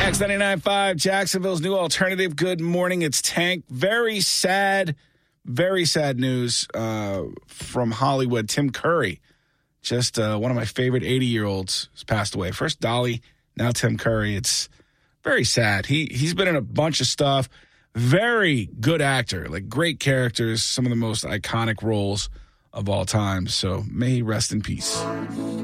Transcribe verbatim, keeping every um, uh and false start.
X ninety-nine point five, Jacksonville's new alternative. Good morning. It's Tank. Very sad, very sad news uh, from Hollywood. Tim Curry, just uh, one of my favorite eighty-year-olds, has passed away. First Dolly, now Tim Curry. It's very sad. He, he's been in a bunch of stuff. Very good actor, like great characters, some of the most iconic roles of all time. So may he rest in peace.